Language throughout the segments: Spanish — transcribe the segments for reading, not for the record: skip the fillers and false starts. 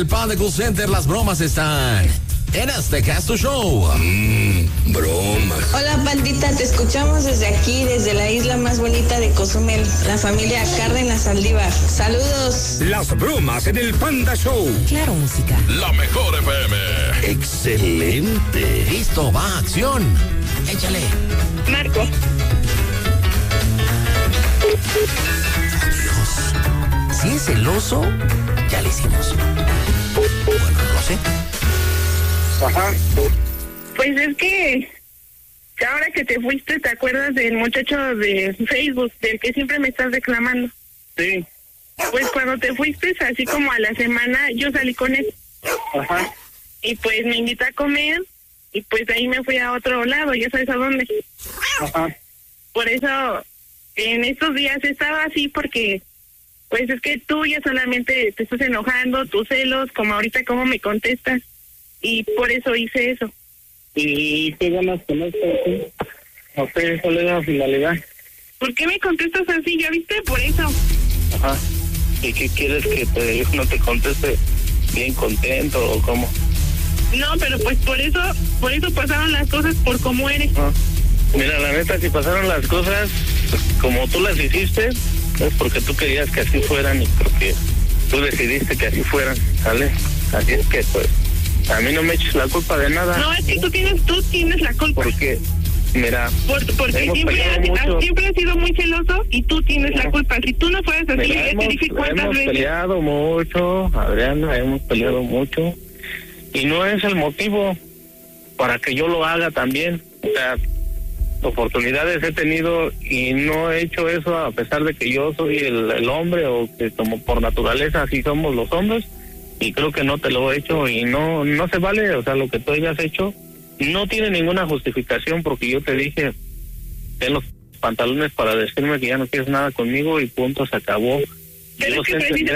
El Panda Cool Center, las bromas están en Azteca Tu Show. Bromas. Hola, pandita, te escuchamos desde aquí, desde la isla más bonita de Cozumel, la familia Cárdenas Saldívar. Saludos. Las bromas en el Panda Show. Claro, música. La mejor FM. Excelente. Listo, va, acción. Échale. Marco. Dios. Si es el oso, ya le hicimos. Bueno, no lo sé. Ajá. Pues es que ahora que te fuiste, ¿te acuerdas del muchacho de Facebook, del que siempre me estás reclamando? Sí. Pues cuando te fuiste, así como a la semana, yo salí con él. Ajá. Y pues me invitó a comer, y pues de ahí me fui a otro lado, ya sabes a dónde. Ajá. Por eso, en estos días estaba así, porque pues es que tú ya solamente te estás enojando, tus celos, como ahorita cómo me contestas, y por eso hice eso. ¿Y qué ganas con esto? ¿O qué? ¿Cuál es la finalidad? ¿Por qué me contestas así? ¿Ya viste? Por eso. Ajá. ¿Y qué quieres que no te conteste bien contento o cómo? No, pero pues por eso pasaron las cosas por cómo eres. Ah. Mira, la neta, si pasaron las cosas como tú las hiciste, es porque tú querías que así fueran y porque tú decidiste que así fueran, ¿sale? Así es que, pues, a mí no me eches la culpa de nada. No, es que tú tienes la culpa. Porque, mira, porque siempre has sido muy celoso y tú tienes la culpa. Si tú no fueras así, mira, ya te dije cuántas veces. Hemos peleado mucho, Adriana, hemos peleado mucho. Y no es el motivo para que yo lo haga también. O sea, oportunidades he tenido y no he hecho eso a pesar de que yo soy el hombre, o que como por naturaleza así somos los hombres, y creo que no te lo he hecho y no se vale. O sea, lo que tú hayas hecho no tiene ninguna justificación, porque yo te dije, ten los pantalones para decirme que ya no quieres nada conmigo y punto, se acabó. Pero yo es que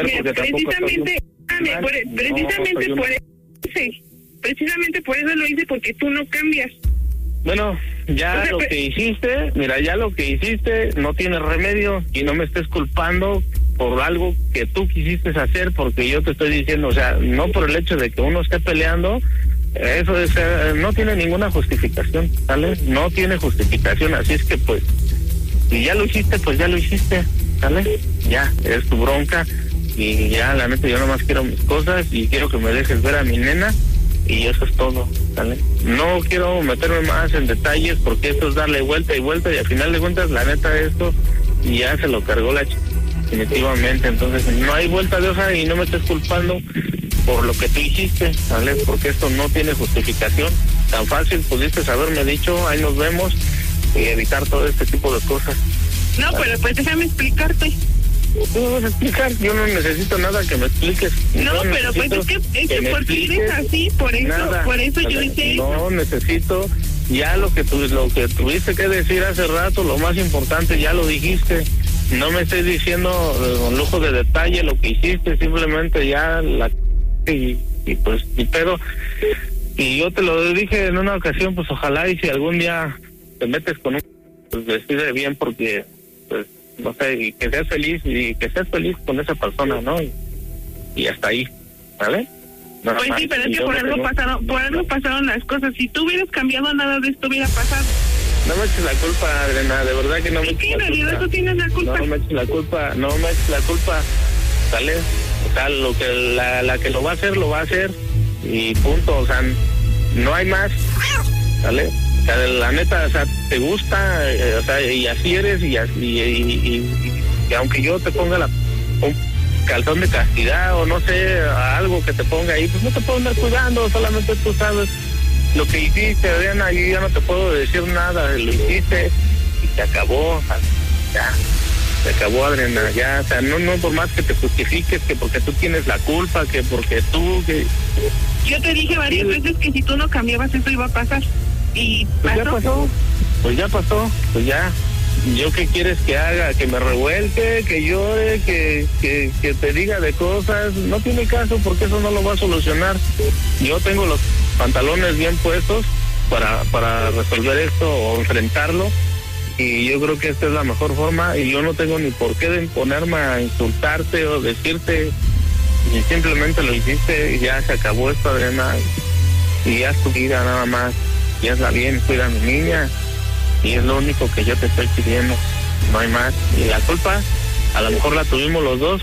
precisamente por eso lo hice, porque tú no cambias. Bueno, ya lo que hiciste, mira, ya lo que hiciste no tiene remedio, y no me estés culpando por algo que tú quisiste hacer, porque yo te estoy diciendo, o sea, no por el hecho de que uno esté peleando, eso es, no tiene ninguna justificación, ¿sale? No tiene justificación, así es que pues, si ya lo hiciste, pues ya lo hiciste, ¿sale? Ya, es tu bronca, y ya, la neta, yo nomás quiero mis cosas y quiero que me dejes ver a mi nena, y eso es todo, ¿sale? No quiero meterme más en detalles, porque esto es darle vuelta y vuelta, y al final de cuentas, la neta, esto ya se lo cargó la definitivamente. Entonces no hay vuelta de hoja, y no me estés culpando por lo que tú hiciste, ¿sale? Porque esto no tiene justificación. Tan fácil pudiste haberme dicho, ahí nos vemos, y evitar todo este tipo de cosas. No, ¿sale? Pero pues déjame explicarte. Tú me vas a explicar, yo no necesito nada que me expliques. No, pero pues es que porque eres así, por eso yo hice eso. No necesito, ya lo que tuviste que decir hace rato, lo más importante ya lo dijiste. No me estés diciendo con lujo de detalle lo que hiciste, simplemente ya y pues ni pedo. Y yo te lo dije en una ocasión, pues ojalá y si algún día te metes con un, pues decide bien, porque pues no sé, y que seas feliz con esa persona, ¿no? Y hasta ahí, ¿vale? Nada pues más. Sí, pero es que por algo pasaron las cosas. Si tú hubieras cambiado, nada de esto hubiera pasado. No me eches la culpa, Adriana, de verdad que no me eches la culpa. En realidad tú tienes la culpa. No me eches la culpa, ¿sale? O sea, lo que la que lo va a hacer, y punto, o sea, no hay más, ¿sale? O sea, la neta, o sea, te gusta, o sea, y así eres, y aunque yo te ponga un calzón de castidad, o no sé, algo que te ponga ahí, pues no te puedo andar cuidando, solamente tú sabes lo que hiciste, Adriana. Yo ya no te puedo decir nada, lo hiciste y se acabó, ya, se acabó, Adriana, ya, o sea, no por más que te justifiques, que porque tú tienes la culpa, que porque tú, que... Yo te dije varias veces que si tú no cambiabas eso iba a pasar, y pasó. Pues ya pasó, pues ya. ¿Yo qué quieres que haga? ¿Que me revuelte? ¿Que llore? ¿Que te diga de cosas? No tiene caso, porque eso no lo va a solucionar. Yo tengo los pantalones bien puestos para resolver esto o enfrentarlo, y yo creo que esta es la mejor forma, y yo no tengo ni por qué de ponerme a insultarte o decirte y simplemente lo hiciste y ya se acabó esto, Adriana, y ya es tu vida nada más, y hazla bien, cuida a mi niña, y es lo único que yo te estoy pidiendo, no hay más. Y la culpa a lo mejor la tuvimos los dos.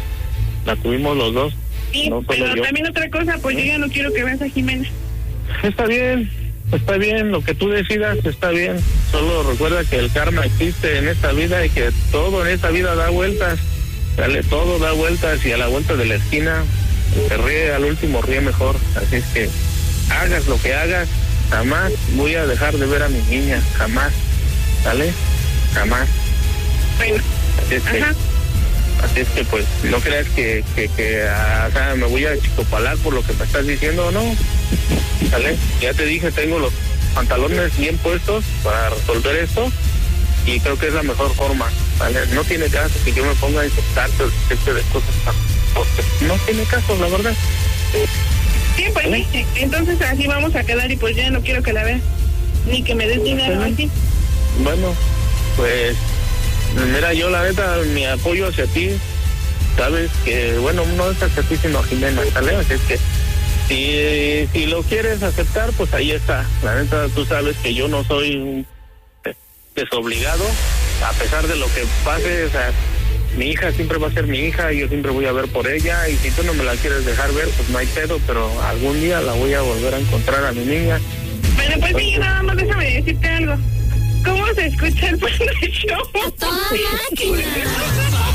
Sí, no pero yo. También otra cosa, pues yo ya no quiero que veas a Jimena. Está bien, lo que tú decidas está bien. Solo recuerda que el karma existe en esta vida y que todo en esta vida da vueltas. Dale, todo da vueltas, y a la vuelta de la esquina, el que ríe al último ríe mejor. Así es que hagas lo que hagas, jamás voy a dejar de ver a mi niña, jamás. ¿Vale? Jamás. Bueno, Así es que pues no creas que o sea, me voy a chicopalar por lo que me estás diciendo, ¿no? ¿Vale? Ya te dije, tengo los pantalones bien puestos para resolver esto, y creo que es la mejor forma, ¿vale? No tiene caso que yo me ponga a insultarte de cosas, porque no tiene caso, la verdad. Sí, pues ¿vale? Sí. Entonces así vamos a quedar, y pues ya no quiero que la veas, ni que me des dinero así. Bueno, pues mira, yo la neta, mi apoyo hacia ti, sabes que, bueno, no es hacia ti sino a Jimena, ¿sale? Así es que si lo quieres aceptar, pues ahí está. La neta, tú sabes que yo no soy un desobligado, a pesar de lo que pase. O sea, mi hija siempre va a ser mi hija y yo siempre voy a ver por ella, y si tú no me la quieres dejar ver, pues no hay pedo, pero algún día la voy a volver a encontrar a mi niña. Bueno, pues sí, nada más déjame decirte algo. ¿Cómo se escucha el Panda Show? ¡A toda máquina!